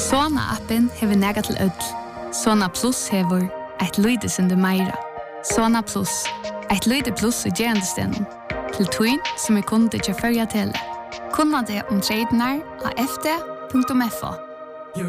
Sona-appen hever nega til ødel. Sona Plus hever eit lyde sindu meira. Sona Plus, eit lyde plus i gerandestenen. Til tøyn som kunde til førja tele. Kunna det om tradenar av fd.fo.